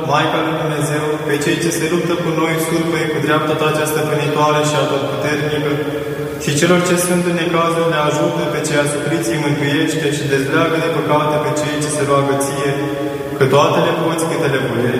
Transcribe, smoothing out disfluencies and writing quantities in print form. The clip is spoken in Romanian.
Maica lui Dumnezeu, pe cei ce se luptă cu noi surpăie cu dreapta ta cea stăpânitoare și atotputernică, și celor ce sunt în necazuri le ajută, pe cei asupriți îi mântuiește și dezleagă de păcate pe cei ce se roagă ție, că toate le poți câte le voiești.